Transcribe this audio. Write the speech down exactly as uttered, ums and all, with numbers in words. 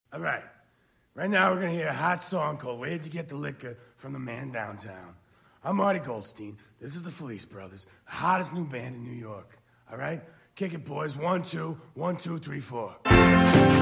All right. Right now we're going to hear a hot song called Where'd You Get the Liquor from the Man Downtown. I'm Marty Goldstein. This is the Felice Brothers, the hottest new band in New York. All right? Kick it, boys. One, two, one, two, three, four.